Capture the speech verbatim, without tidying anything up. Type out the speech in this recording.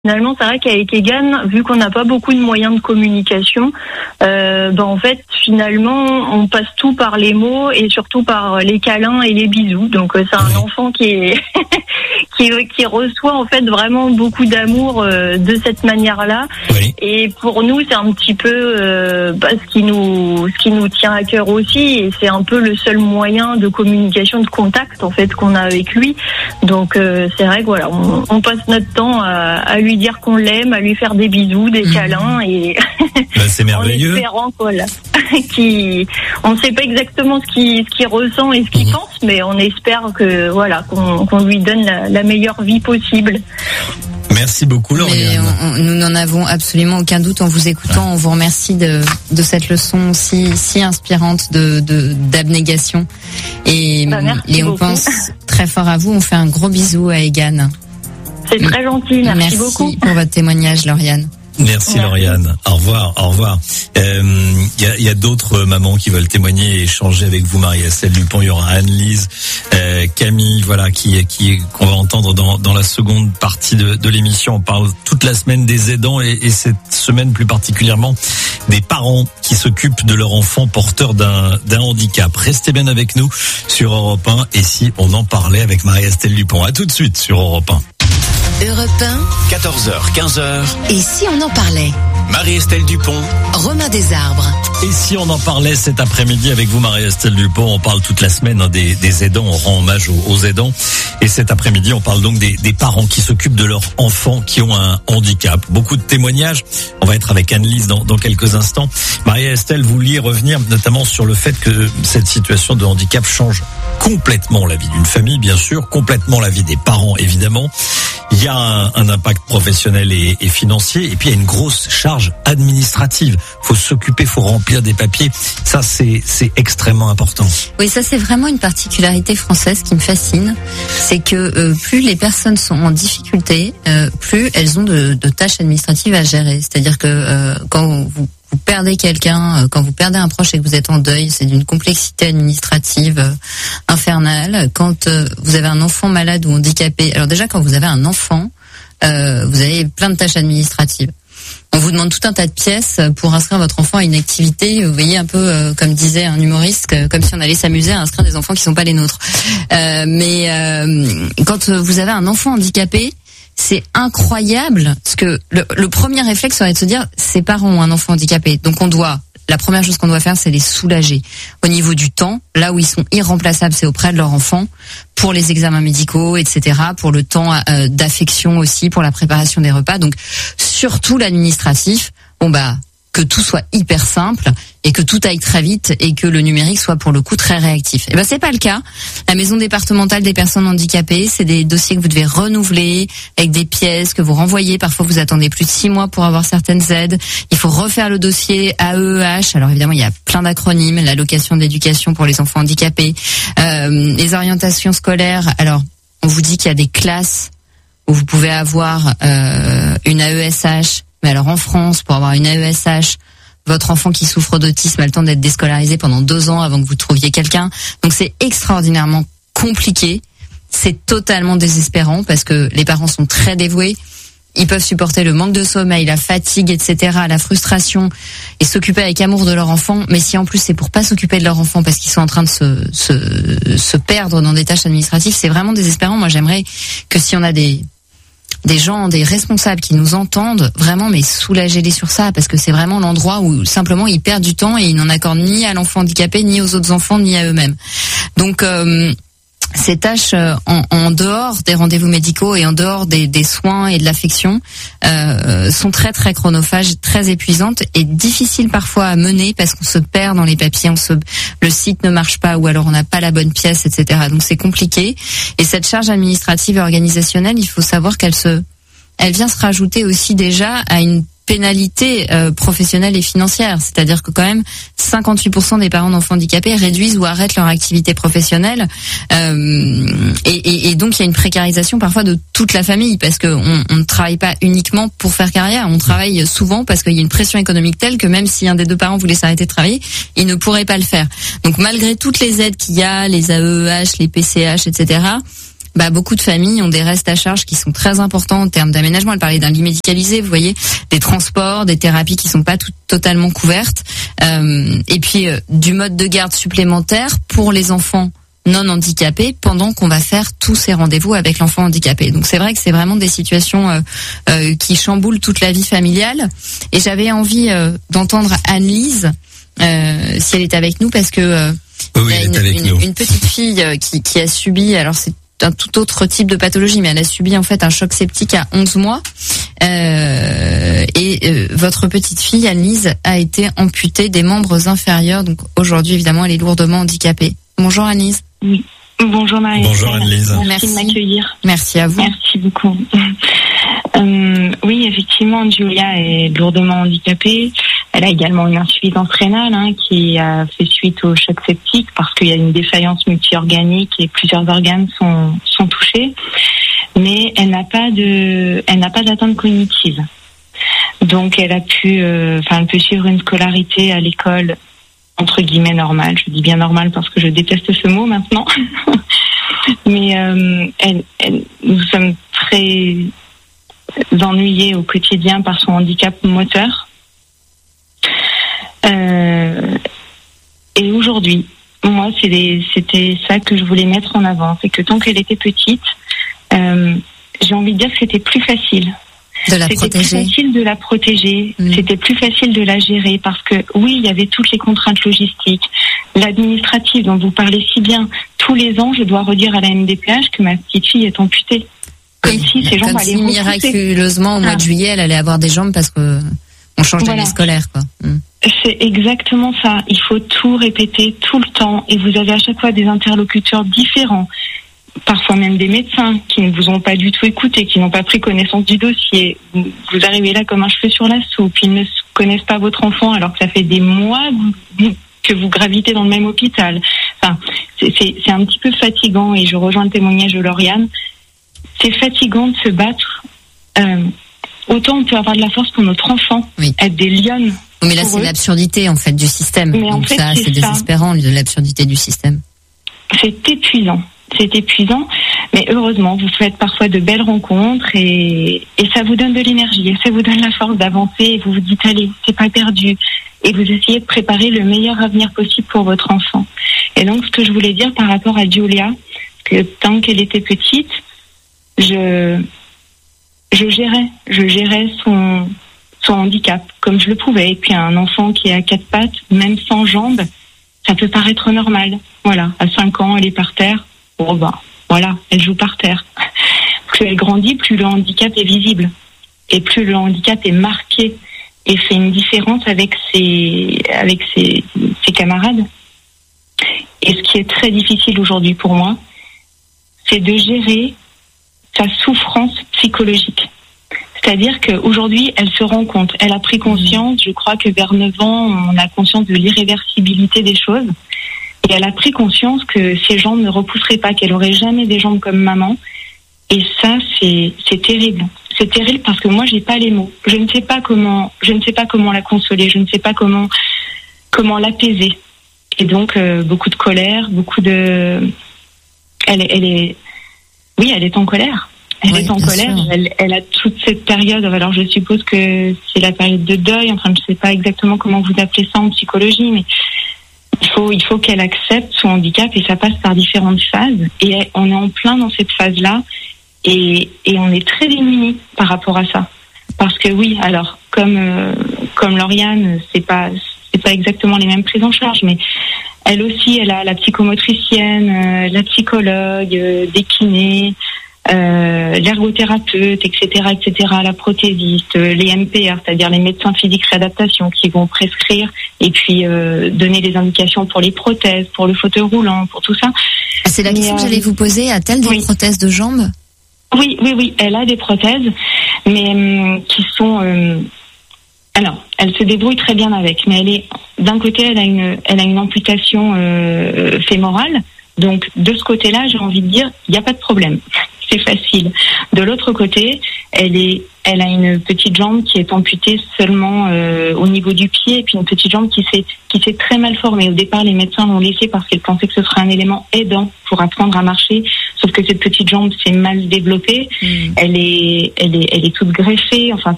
Finalement, c'est vrai qu'avec Egan, vu qu'on n'a pas beaucoup de moyens de communication, euh, ben en fait, finalement, on passe tout par les mots et surtout par les câlins et les bisous. Donc, euh, c'est un enfant qui est qui, qui reçoit en fait vraiment beaucoup d'amour euh, de cette manière-là. Oui. Et pour nous, c'est un petit peu euh, bah, ce qui nous ce qui nous tient à cœur aussi. Et c'est un peu le seul moyen de communication, de contact en fait qu'on a avec lui. Donc, euh, c'est vrai que voilà, on, on passe notre temps à, à lui dire qu'on l'aime, à lui faire des bisous, des mmh. câlins et bah, c'est merveilleux. En espérant voilà, qui on ne sait pas exactement ce qu'il ce qu'il ressent et ce qu'il mmh. pense, mais on espère que voilà qu'on, qu'on lui donne la, la meilleure vie possible. Merci beaucoup, Lauriane. On, on, nous n'en avons absolument aucun doute en vous écoutant. Ouais. On vous remercie de, de cette leçon si, si inspirante de, de, d'abnégation. Et, bah, et on beaucoup. pense très fort à vous. On fait un gros bisou à Egan. C'est très gentil, merci, merci beaucoup. Merci pour votre témoignage, Lauriane. Merci, ouais. Lauriane. Au revoir, au revoir. Il euh, y, a, y a d'autres mamans qui veulent témoigner et échanger avec vous, Marie-Estelle Dupont. Il y aura Anne-Lise, euh, Camille, voilà, qui, qui qu'on va entendre dans, dans la seconde partie de, de l'émission. On parle toute la semaine des aidants et, et cette semaine plus particulièrement des parents qui s'occupent de leur enfant porteur d'un, d'un handicap. Restez bien avec nous sur Europe un. Et si on en parlait avec Marie-Estelle Dupont. À tout de suite sur Europe un. Europe un, quatorze heures, quinze heures. Et si on en parlait? Marie-Estelle Dupont, Romain Desarbres. Et si on en parlait cet après-midi avec vous, Marie-Estelle Dupont? On parle toute la semaine hein, des, des aidants, on rend hommage aux, aux aidants. Et cet après-midi, on parle donc des, des parents qui s'occupent de leurs enfants qui ont un handicap. Beaucoup de témoignages. On va être avec Anne-Lise dans, dans quelques instants. Marie-Estelle, vous vouliez revenir notamment sur le fait que cette situation de handicap change complètement la vie d'une famille, bien sûr, complètement la vie des parents, évidemment. Il y a un, un impact professionnel et, et financier, et puis il y a une grosse charge administrative. Faut s'occuper, faut remplir des papiers. Ça, c'est, c'est extrêmement important. Oui, ça c'est vraiment une particularité française qui me fascine. C'est que euh, plus les personnes sont en difficulté, euh, plus elles ont de, de tâches administratives à gérer. C'est-à-dire que euh, quand vous vous perdez quelqu'un, quand vous perdez un proche et que vous êtes en deuil, c'est d'une complexité administrative euh, infernale. Quand euh, vous avez un enfant malade ou handicapé, alors déjà quand vous avez un enfant, euh, vous avez plein de tâches administratives. On vous demande tout un tas de pièces pour inscrire votre enfant à une activité. Vous voyez un peu euh, comme disait un humoriste, comme si on allait s'amuser à inscrire des enfants qui sont pas les nôtres. Euh, mais euh, quand vous avez un enfant handicapé, c'est incroyable, parce que le, le premier réflexe serait de se dire, ses parents ont un enfant handicapé, donc on doit, la première chose qu'on doit faire, c'est les soulager. Au niveau du temps, là où ils sont irremplaçables, c'est auprès de leur enfant, pour les examens médicaux, et cetera, pour le temps euh, d'affection aussi, pour la préparation des repas, donc surtout l'administratif, bon bah, que tout soit hyper simple et que tout aille très vite et que le numérique soit pour le coup très réactif. Et ben c'est pas le cas. La maison départementale des personnes handicapées, c'est des dossiers que vous devez renouveler avec des pièces que vous renvoyez. Parfois vous attendez plus de six mois pour avoir certaines aides. Il faut refaire le dossier A E E H. Alors évidemment il y a plein d'acronymes, l'allocation d'éducation pour les enfants handicapés, euh, les orientations scolaires. Alors on vous dit qu'il y a des classes où vous pouvez avoir euh, une A E S H. Mais alors en France, pour avoir une A E S H, votre enfant qui souffre d'autisme a le temps d'être déscolarisé pendant deux ans avant que vous trouviez quelqu'un. Donc c'est extraordinairement compliqué. C'est totalement désespérant parce que les parents sont très dévoués. Ils peuvent supporter le manque de sommeil, la fatigue, et cetera, la frustration et s'occuper avec amour de leur enfant. Mais si en plus c'est pour pas s'occuper de leur enfant parce qu'ils sont en train de se, se, se perdre dans des tâches administratives, c'est vraiment désespérant. Moi j'aimerais que si on a des... des gens, des responsables qui nous entendent, vraiment, mais soulagez-les sur ça, parce que c'est vraiment l'endroit où simplement ils perdent du temps et ils n'en accordent ni à l'enfant handicapé, ni aux autres enfants, ni à eux-mêmes. Donc, euh, ces tâches euh, en, en dehors des rendez-vous médicaux et en dehors des, des soins et de l'affection euh, sont très très chronophages, très épuisantes et difficiles parfois à mener parce qu'on se perd dans les papiers, on se, le site ne marche pas ou alors on n'a pas la bonne pièce, et cetera. Donc c'est compliqué. Et cette charge administrative et organisationnelle, il faut savoir qu'elle se, elle vient se rajouter aussi déjà à une pénalité euh, professionnelle et financière, c'est-à-dire que quand même cinquante-huit pour cent des parents d'enfants handicapés réduisent ou arrêtent leur activité professionnelle euh, et, et, et donc il y a une précarisation parfois de toute la famille parce que on, on ne travaille pas uniquement pour faire carrière, on travaille souvent parce qu'il y a une pression économique telle que même si un des deux parents voulait s'arrêter de travailler, il ne pourrait pas le faire. Donc malgré toutes les aides qu'il y a, les A E E H, les P C H, et cetera, bah, beaucoup de familles ont des restes à charge qui sont très importants en termes d'aménagement. Elle parlait d'un lit médicalisé, vous voyez, des transports, des thérapies qui sont pas tout, totalement couvertes, euh, et puis euh, du mode de garde supplémentaire pour les enfants non handicapés pendant qu'on va faire tous ces rendez-vous avec l'enfant handicapé. Donc c'est vrai que c'est vraiment des situations euh, euh, qui chamboulent toute la vie familiale. Et j'avais envie euh, d'entendre Anne-Lise, euh, si elle est avec nous, parce que euh, oui, il y a elle est une, avec une, nous. une petite fille euh, qui, qui a subi, alors c'est un tout autre type de pathologie, mais elle a subi en fait un choc septique à onze mois. Euh, et euh, votre petite fille, Anne-Lise, a été amputée des membres inférieurs. Donc aujourd'hui, évidemment, elle est lourdement handicapée. Bonjour Anne-Lise. Oui. Bonjour Marie. Bonjour Anne-Lise. Merci, Merci de m'accueillir. Merci à vous. Merci beaucoup. Euh, oui, effectivement, Julia est lourdement handicapée. Elle a également une insuffisance rénale hein, qui a fait suite au choc septique parce qu'il y a une défaillance multi-organique et plusieurs organes sont, sont touchés. Mais elle n'a pas de, elle n'a pas d'atteinte cognitive. Donc, elle a pu, euh, enfin, elle peut suivre une scolarité à l'école entre guillemets normale. Je dis bien normale parce que je déteste ce mot maintenant. Mais euh, elle, elle, nous sommes très ennuyés au quotidien par son handicap moteur. Euh, et aujourd'hui, moi, c'est des, c'était ça que je voulais mettre en avant. C'est que tant qu'elle était petite, euh, j'ai envie de dire que c'était plus facile. De la C'était protéger. plus facile de la protéger, Mmh. c'était plus facile de la gérer parce que oui, il y avait toutes les contraintes logistiques, l'administrative dont vous parlez si bien. Tous les ans, je dois redire à la M D P H que ma petite fille est amputée. Comme Oui. si ces jambes Comme allaient si repousser. miraculeusement au mois Ah. de juillet, elle allait avoir des jambes parce que on change Voilà. d'année scolaire, quoi. Mm. C'est exactement ça. Il faut tout répéter tout le temps et vous avez à chaque fois des interlocuteurs différents. Parfois même des médecins qui ne vous ont pas du tout écouté, qui n'ont pas pris connaissance du dossier. Vous arrivez là comme un cheveu sur la soupe. Ils ne connaissent pas votre enfant alors que ça fait des mois que vous gravitez dans le même hôpital. Enfin, c'est, c'est, c'est un petit peu fatigant et je rejoins le témoignage de Lauriane. C'est fatigant de se battre. Euh, autant on peut avoir de la force pour notre enfant, Oui. être des lionnes. Mais là, pour c'est eux. l'absurdité en fait du système. Mais en Donc fait, ça, c'est c'est ça. désespérant de l'absurdité du système. C'est épuisant. C'est épuisant, mais heureusement, vous faites parfois de belles rencontres et, et ça vous donne de l'énergie, et ça vous donne la force d'avancer et vous vous dites, allez, c'est pas perdu. Et vous essayez de préparer le meilleur avenir possible pour votre enfant. Et donc, ce que je voulais dire par rapport à Julia, que tant qu'elle était petite, je, je gérais, je gérais son, son handicap comme je le pouvais. Et puis, un enfant qui est à quatre pattes, même sans jambes, ça peut paraître normal. Voilà, à cinq ans, elle est par terre. Bon, ben, voilà, elle joue par terre. Plus elle grandit, plus le handicap est visible. Et plus le handicap est marqué et fait une différence avec ses, avec ses, ses camarades. Et ce qui est très difficile aujourd'hui pour moi, c'est de gérer sa souffrance psychologique. C'est-à-dire qu'aujourd'hui, elle se rend compte, elle a pris conscience, je crois que vers neuf ans, on a conscience de l'irréversibilité des choses. Et elle a pris conscience que ses jambes ne repousseraient pas, qu'elle aurait jamais des jambes comme maman. Et ça, c'est, c'est terrible. C'est terrible parce que moi, j'ai pas les mots. Je ne sais pas comment, je ne sais pas comment la consoler. Je ne sais pas comment, comment l'apaiser. Et donc, euh, beaucoup de colère, beaucoup de, elle, elle est, oui, elle est en colère. Elle Oui, est en bien colère. sûr. Elle, elle a toute cette période. Alors, je suppose que c'est la période de deuil. Enfin, je sais pas exactement comment vous appelez ça en psychologie, mais il faut, il faut qu'elle accepte son handicap et ça passe par différentes phases. Et on est en plein dans cette phase-là et, et on est très démunis par rapport à ça. Parce que oui, alors comme euh, comme Lauriane, c'est pas c'est pas exactement les mêmes prises en charge, mais elle aussi, elle a la psychomotricienne, euh, la psychologue, euh, des kinés, euh, l'ergothérapeute, et cetera, et cetera, la prothésiste, euh, les M P R, c'est-à-dire les médecins physiques réadaptation qui vont prescrire et puis euh, donner des indications pour les prothèses, pour le fauteuil roulant, pour tout ça. C'est la Mais, question que euh, j'allais vous poser. A-t-elle des oui. prothèses de jambes? Oui, oui, oui, elle a des prothèses, mais hum, qui sont... hum, alors, elle se débrouille très bien avec, mais elle est d'un côté, elle a une, elle a une amputation euh, fémorale, donc de ce côté-là, j'ai envie de dire, il n'y a pas de problème. c'est facile. De l'autre côté, elle est, elle a une petite jambe qui est amputée seulement euh, au niveau du pied, et puis une petite jambe qui s'est qui s'est très mal formée. Au départ, les médecins l'ont laissée parce qu'ils pensaient que ce serait un élément aidant pour apprendre à marcher. Sauf que cette petite jambe s'est mal développée. Mmh. Elle est, elle est, elle est toute greffée. Enfin,